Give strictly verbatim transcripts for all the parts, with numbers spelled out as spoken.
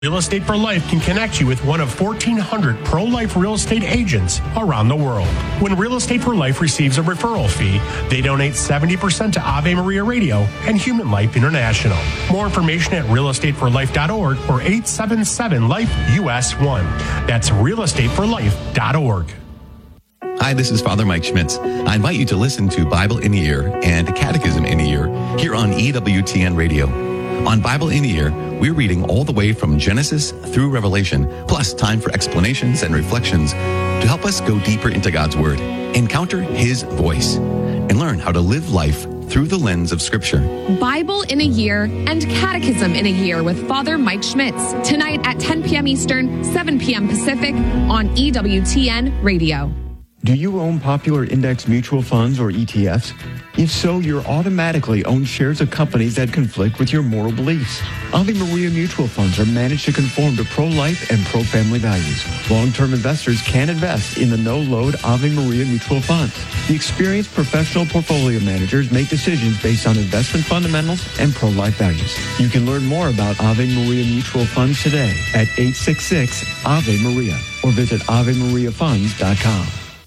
Real Estate for Life can connect you with one of fourteen hundred pro-life real estate agents around the world. When Real Estate for Life receives a referral fee, they donate seventy percent to Ave Maria Radio and Human Life International. More information at real estate for life dot org or eight seven seven life U S one. That's real estate for life dot org. Hi, this is Father Mike Schmitz. I invite you to listen to Bible in a Year and Catechism in a Year here on E W T N Radio. On Bible in a Year, we're reading all the way from Genesis through Revelation, plus time for explanations and reflections to help us go deeper into God's Word, encounter His voice, and learn how to live life through the lens of Scripture. Bible in a Year and Catechism in a Year with Father Mike Schmitz. Tonight at ten p.m. Eastern, seven p.m. Pacific on E W T N Radio. Do you own popular index mutual funds or E T Fs? If so, you're automatically own shares of companies that conflict with your moral beliefs. Ave Maria mutual funds are managed to conform to pro-life and pro-family values. Long-term investors can invest in the no-load Ave Maria mutual funds. The experienced professional portfolio managers make decisions based on investment fundamentals and pro-life values. You can learn more about Ave Maria mutual funds today at eight six six Ave Maria or visit ave maria funds dot com.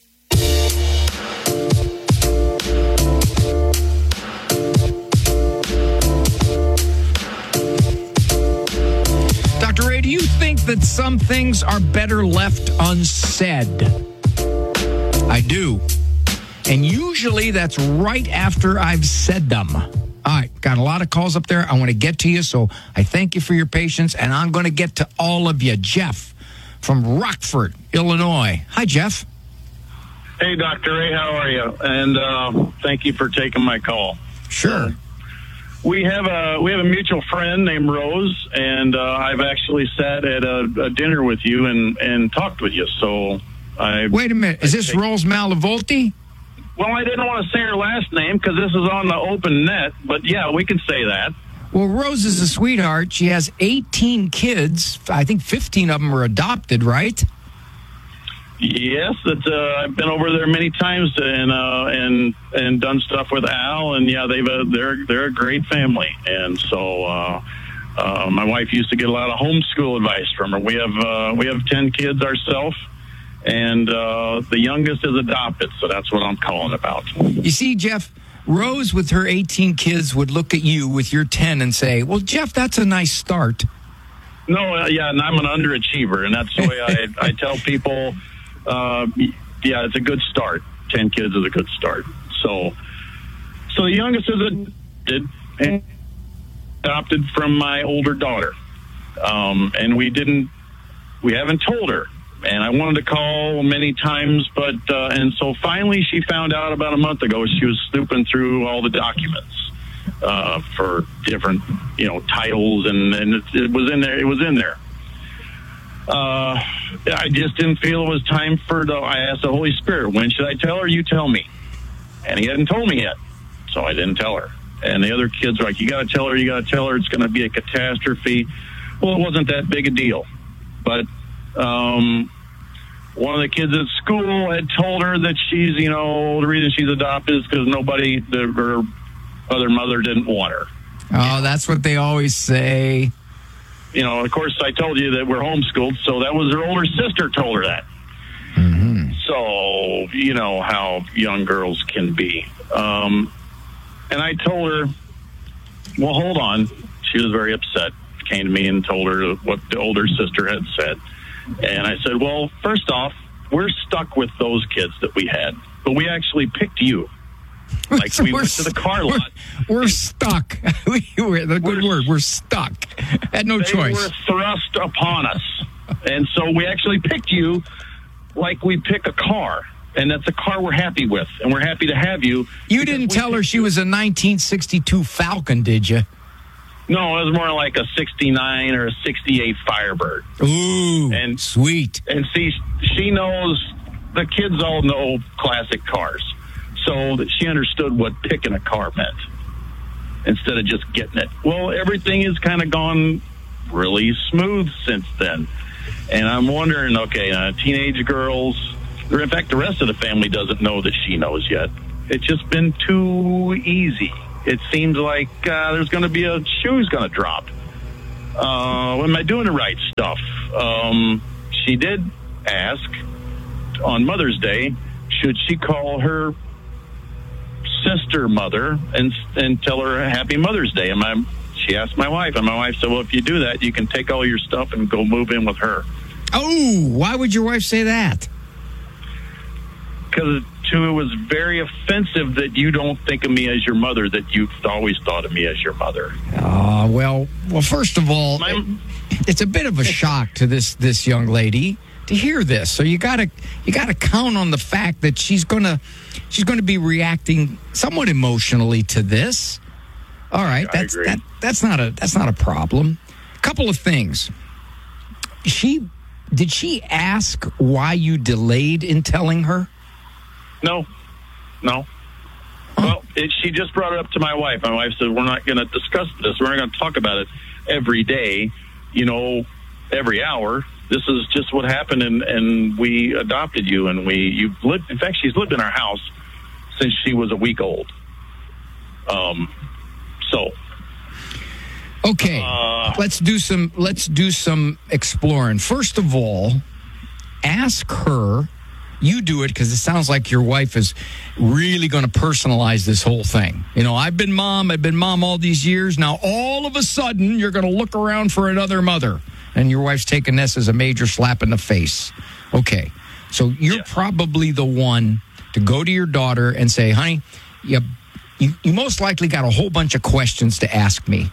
Do you think that some things are better left unsaid? I do. And usually that's right after I've said them. All right, got a lot of calls up there. I want to get to you, so I thank you for your patience, and I'm going to get to all of you. Jeff from Rockford, Illinois. Hi, Jeff. Hey, Doctor Ray, how are you? And uh, thank you for taking my call. Sure. We have a we have a mutual friend named Rose, and uh, I've actually sat at a, a dinner with you and, and talked with you. So I wait a minute. Is I this take, Rose Malavolti? Well, I didn't want to say her last name because this is on the open net, but yeah, we can say that. Well, Rose is a sweetheart. She has eighteen kids. I think fifteen of them are adopted, right? Yes, that uh, I've been over there many times and uh, and and done stuff with Al, and yeah, they've uh, they're they're a great family, and so uh, uh, my wife used to get a lot of homeschool advice from her. We have uh, we have ten kids ourselves, and uh, the youngest is adopted, so that's what I'm calling about. You see, Jeff, Rose with her eighteen kids would look at you with your ten and say, "Well, Jeff, that's a nice start." No, uh, yeah, and I'm an underachiever, and that's the way I I tell people. Uh, yeah, it's a good start. Ten kids is a good start. So, so the youngest is adopted, and adopted from my older daughter, um, and we didn't, we haven't told her. And I wanted to call many times, but uh, and so finally she found out about a month ago. She was snooping through all the documents uh, for different, you know, titles, and and it, it was in there. It was in there. Uh, I just didn't feel it was time for the, I asked the Holy Spirit, when should I tell her? You tell me. And he hadn't told me yet. So I didn't tell her. And the other kids were like, you got to tell her, you got to tell her, it's going to be a catastrophe. Well, it wasn't that big a deal. But, um, one of the kids at school had told her that she's, you know, the reason she's adopted is because nobody, the, her other mother didn't want her. Oh, that's what they always say. You know, of course, I told you that we're homeschooled, so that was her older sister told her that. Mm-hmm. So, you know how young girls can be. Um, and I told her, well, hold on. She was very upset, came to me and told her what the older sister had said. And I said, well, first off, we're stuck with those kids that we had, but we actually picked you. Like we we're, went to the car lot. We're, we're stuck. we were, the good word. We're stuck. Had no they choice. They were thrust upon us, and so we actually picked you, like we pick a car, and that's a car we're happy with, and we're happy to have you. You didn't tell her she was a nineteen sixty-two Falcon, did you? No, it was more like a sixty-nine or a sixty-eight Firebird. Ooh, and sweet. And see, she knows, the kids all know classic cars. So that she understood what picking a car meant instead of just getting it. Well, everything has kind of gone really smooth since then. And I'm wondering, okay, uh, teenage girls, or in fact, the rest of the family doesn't know that she knows yet. It's just been too easy. It seems like uh, there's going to be a shoe's going to drop. uh, am I doing the right stuff? Um, she did ask on Mother's Day, should she call her sister mother and and tell her a happy Mother's Day? And my, she asked my wife, and my wife said, well, if you do that, you can take all your stuff and go move in with her. Oh, why would your wife say that? Because it was very offensive that you don't think of me as your mother, that you've always thought of me as your mother. Uh, well, well, first of all, My, it, it's a bit of a shock to this this young lady to hear this. So you gotta you gotta count on the fact that she's gonna she's gonna be reacting somewhat emotionally to this. All right, I that's agree. that that's not a that's not a problem. Couple of things. She did she ask why you delayed in telling her? No, no. Well, it, she just brought it up to my wife. My wife said, we're not going to discuss this. We're not going to talk about it every day, you know, every hour. This is just what happened, and, and we adopted you, and we you've lived. In fact, she's lived in our house since she was a week old. Um, so. Okay, Uh, let's do some let's do some exploring. First of all, ask her. You do it because it sounds like your wife is really going to personalize this whole thing. You know, I've been mom, I've been mom all these years. Now, all of a sudden, you're going to look around for another mother. And your wife's taking this as a major slap in the face. Okay, so you're Yeah. probably the one to go to your daughter and say, honey, you, you, you most likely got a whole bunch of questions to ask me.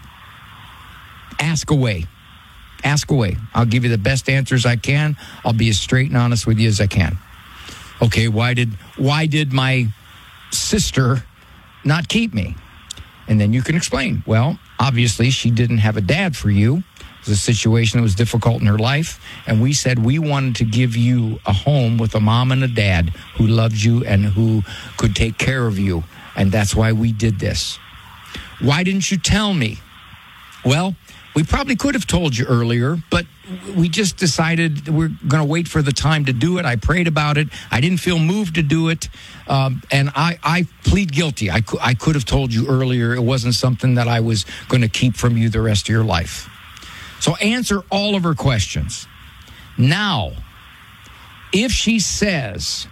Ask away. Ask away. I'll give you the best answers I can. I'll be as straight and honest with you as I can. Okay, why did why did my sister not keep me? And then you can explain. Well, obviously, she didn't have a dad for you. It was a situation that was difficult in her life. And we said we wanted to give you a home with a mom and a dad who loved you and who could take care of you. And that's why we did this. Why didn't you tell me? Well, we probably could have told you earlier, but we just decided we're going to wait for the time to do it. I prayed about it. I didn't feel moved to do it. Um, and I, I plead guilty. I, cu- I could have told you earlier. It wasn't something that I was going to keep from you the rest of your life. So answer all of her questions. Now, if she says,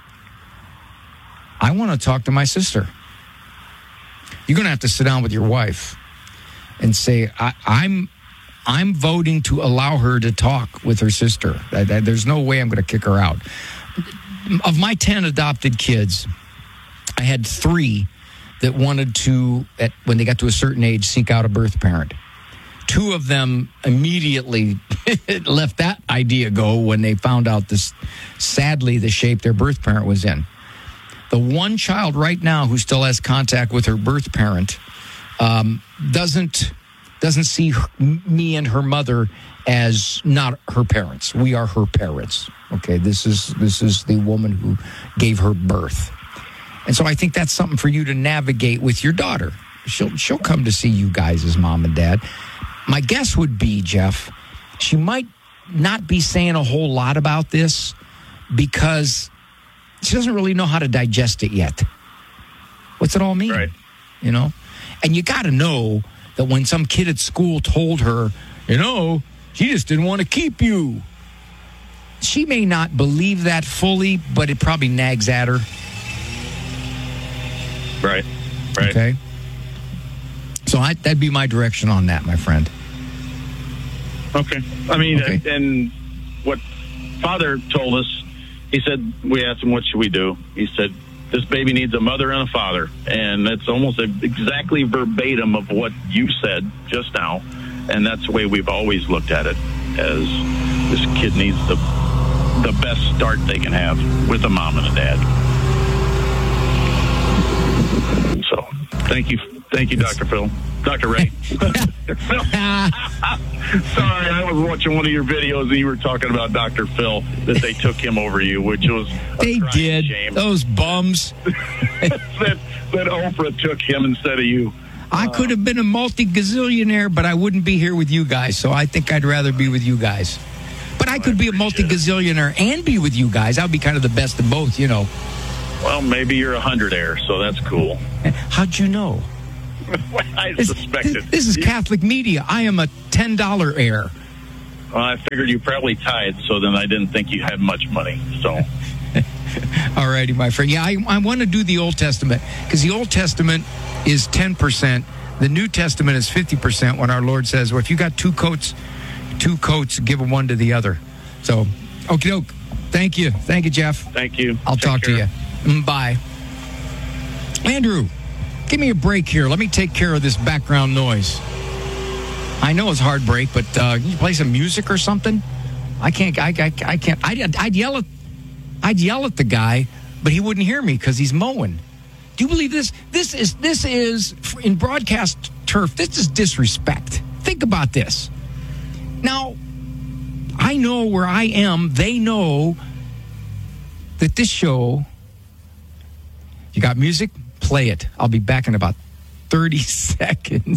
I want to talk to my sister, you're going to have to sit down with your wife and say, I, I'm I'm voting to allow her to talk with her sister. I, I, there's no way I'm going to kick her out. Of my ten adopted kids, I had three that wanted to, at, when they got to a certain age, seek out a birth parent. Two of them immediately left that idea go when they found out this, sadly, the shape their birth parent was in. The one child right now who still has contact with her birth parent um, doesn't doesn't see her, me and her mother as not her parents. We are her parents. Okay, this is this is the woman who gave her birth, and so I think that's something for you to navigate with your daughter. She'll she'll come to see you guys as mom and dad. My guess would be, Jeff, she might not be saying a whole lot about this because she doesn't really know how to digest it yet. What's it all mean? Right. You know? And you got to know that when some kid at school told her, you know, she just didn't want to keep you. She may not believe that fully, but it probably nags at her. Right. Right. Okay? So I, that'd be my direction on that, my friend. Okay. I mean, Okay. uh, and what Father told us, he said, we asked him, what should we do? He said, this baby needs a mother and a father. And it's almost exactly verbatim of what you said just now. And that's the way we've always looked at it, as this kid needs the the best start they can have with a mom and a dad. So thank you. Thank you, Doctor Phil. Doctor Ray. Sorry, I was watching one of your videos and you were talking about Doctor Phil, that they took him over you, which was a They crying did. shame. Those bums. that, that Oprah took him instead of you. I could have been a multi-gazillionaire, but I wouldn't be here with you guys. So I think I'd rather be with you guys. But I could be a multi-gazillionaire and be with you guys. I'd be kind of the best of both, you know. Well, maybe you're a hundred-aire, so that's cool. How'd you know? I This, suspected. this, this is Catholic media. I am a ten dollar air. Well, I figured you probably tied, so then I didn't think you had much money. So, all righty, my friend. Yeah, I, I want to do the Old Testament because the Old Testament is ten percent. The New Testament is fifty percent when our Lord says, well, if you got two coats, two coats, give one to the other. So, okie doke. Thank you. Thank you, Jeff. Thank you. I'll Take talk care. to you. Bye. Andrew, give me a break here. Let me take care of this background noise. I know it's hard break, but uh, can you play some music or something? I can't. I, I, I can't. I'd, I'd yell at. I'd yell at the guy, but he wouldn't hear me because he's mowing. Do you believe this? This is this is in broadcast turf. This is disrespect. Think about this. Now, I know where I am. They know that this show. You got music? Play it. I'll be back in about thirty seconds.